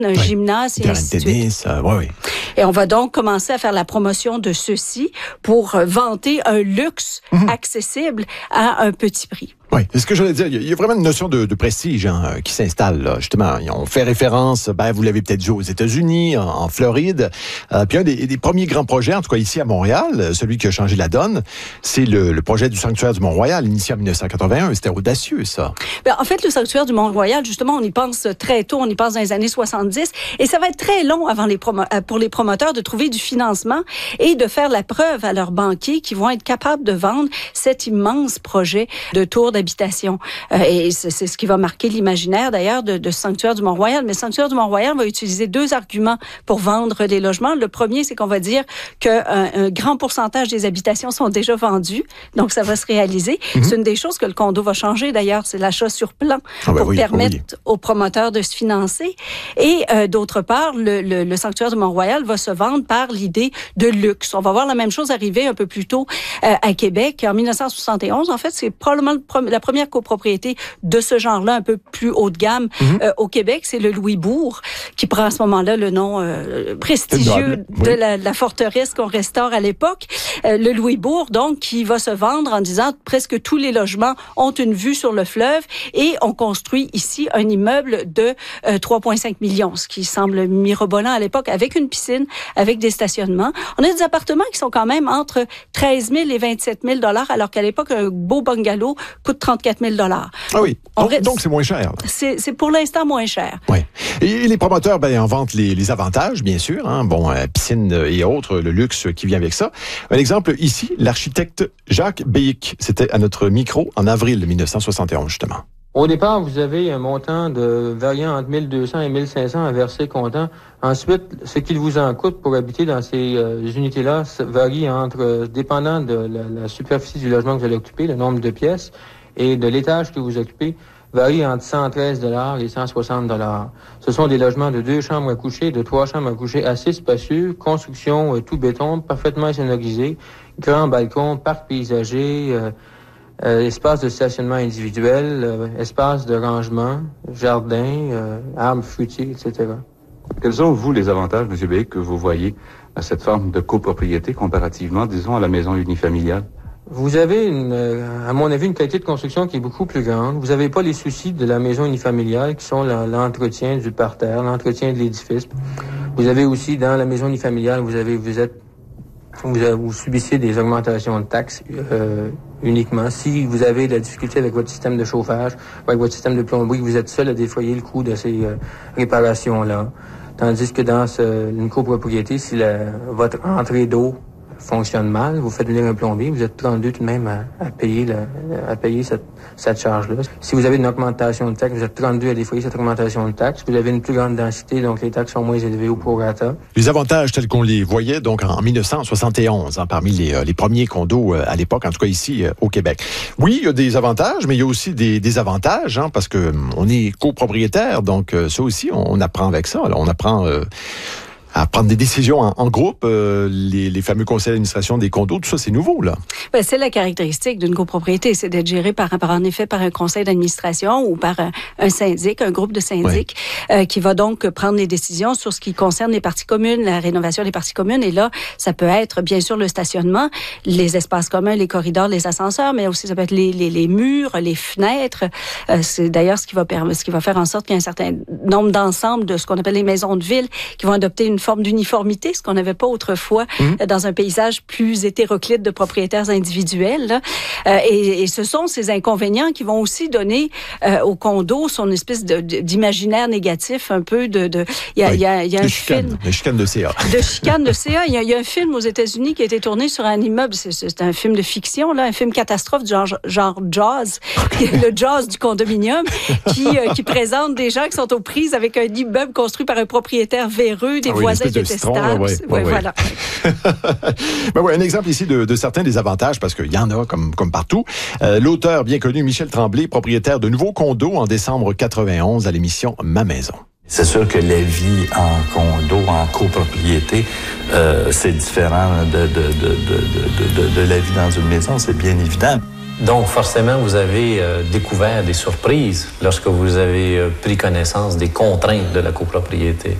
un gymnase et ainsi de suite. Tennis, oui. Et on va donc commencer à faire la promotion de ceci pour vanter un luxe accessible à un petit prix. Oui, c'est ce que j'allais dire. Il y a vraiment une notion de prestige qui s'installe, là. Justement, on fait référence, vous l'avez peut-être vu aux États-Unis, en Floride. Puis un des premiers grands projets, en tout cas ici à Montréal, celui qui a changé la donne, c'est le projet du sanctuaire du Mont-Royal, initié en 1981. C'était audacieux, ça. En fait, le sanctuaire du Mont-Royal, justement, on y pense très tôt, on y pense dans les années 70, et ça va être très long avant pour les promoteurs de trouver du financement et de faire la preuve à leurs banquiers qui vont être capables de vendre cet immense projet de tour d'habitation. Et c'est ce qui va marquer l'imaginaire, d'ailleurs, de Sanctuaire du Mont-Royal. Mais Sanctuaire du Mont-Royal va utiliser deux arguments pour vendre des logements. Le premier, c'est qu'on va dire qu'un grand pourcentage des habitations sont déjà vendues, donc ça va se réaliser. C'est une des choses que le condo va changer, d'ailleurs, c'est l'achat sur plan pour permettre aux promoteurs de se financer. Et d'autre part, le Sanctuaire du Mont-Royal va se vendre par l'idée de luxe. On va voir la même chose arriver un peu plus tôt à Québec. En 1971, en fait, c'est probablement la première copropriété de ce genre-là, un peu plus haut de gamme au Québec. C'est le Louisbourg, qui prend à ce moment-là le nom prestigieux de la forteresse qu'on restaure à l'époque. Le Louisbourg, donc, qui va se vendre en disant presque tous les logements ont une vue sur le fleuve et on construit ici un immeuble de 3,5 millions, ce qui semble mirobolant à l'époque, avec une piscine, avec des stationnements. On a des appartements qui sont quand même entre 13 000 et 27 000 $, alors qu'à l'époque, un beau bungalow coûte 34 000 $. Ah oui, donc c'est moins cher. C'est pour l'instant moins cher. Oui. Et les promoteurs, en vantent les avantages, bien sûr. Piscine et autres, le luxe qui vient avec ça. Un exemple ici, l'architecte Jacques Béhic. C'était à notre micro en avril 1971, justement. Au départ, vous avez un montant variant entre 1200 et 1500 à verser comptant. Ensuite, ce qu'il vous en coûte pour habiter dans ces unités-là varie dépendant de la superficie du logement que vous allez occuper, le nombre de pièces, et de l'étage que vous occupez, varie entre 113 $ et 160 $. Ce sont des logements de 2 chambres à coucher, de 3 chambres à coucher assez spacieux, construction tout béton, parfaitement sonorisé, grand balcon, parc paysager, espace de stationnement individuel, espace de rangement, jardin, arbres fruitiers, etc. Quels sont, vous, les avantages, M. Béhic, que vous voyez à cette forme de copropriété comparativement, disons, à la maison unifamiliale? Vous avez, à mon avis, une qualité de construction qui est beaucoup plus grande. Vous n'avez pas les soucis de la maison unifamiliale qui sont l'entretien du parterre, l'entretien de l'édifice. Vous avez aussi, dans la maison unifamiliale, vous subissez des augmentations de taxes uniquement. Si vous avez de la difficulté avec votre système de chauffage, avec votre système de plomberie, vous êtes seul à défrayer le coût de ces réparations-là. Tandis que dans une copropriété, si votre entrée d'eau fonctionne mal, vous faites venir un plombier, vous êtes 32 tout de même à payer cette charge-là. Si vous avez une augmentation de taxes, vous êtes 32 à défrayer cette augmentation de taxes. Vous avez une plus grande densité, donc les taxes sont moins élevées au prorata. Les avantages tels qu'on les voyait donc en 1971, parmi les premiers condos à l'époque, en tout cas ici au Québec. Oui, il y a des avantages, mais il y a aussi des désavantages, parce que on est copropriétaire, donc ça aussi, on apprend avec ça. Alors, on apprend à prendre des décisions en groupe, les fameux conseils d'administration des condos, tout ça, c'est nouveau, là. C'est la caractéristique d'une copropriété, c'est d'être géré en effet par un conseil d'administration ou par un syndic, un groupe de syndics, qui va donc prendre les décisions sur ce qui concerne les parties communes, la rénovation des parties communes. Et là, ça peut être, bien sûr, le stationnement, les espaces communs, les corridors, les ascenseurs, mais aussi ça peut être les murs, les fenêtres. C'est d'ailleurs ce qui va faire en sorte qu'il y a un certain nombre d'ensembles de ce qu'on appelle les maisons de ville qui vont adopter une forme d'uniformité, ce qu'on n'avait pas autrefois dans un paysage plus hétéroclite de propriétaires individuels. Là. Et ce sont ces inconvénients qui vont aussi donner au condo son espèce d'imaginaire négatif, un peu il y a un film... De chicane de CA. De chicane de CA. Il y a un film aux États-Unis qui a été tourné sur un immeuble. C'est un film de fiction, là, un film catastrophe du genre Jaws, le Jaws du condominium, qui présente des gens qui sont aux prises avec un immeuble construit par un propriétaire véreux, des voisins détestables. Voilà. Un exemple ici de certains des avantages, parce qu'il y en a comme partout. L'auteur bien connu Michel Tremblay, propriétaire de nouveaux condos en décembre 91 à l'émission Ma Maison. C'est sûr que la vie en condo, en copropriété, c'est différent de la vie dans une maison, c'est bien évident. Donc, forcément, vous avez découvert des surprises lorsque vous avez pris connaissance des contraintes de la copropriété.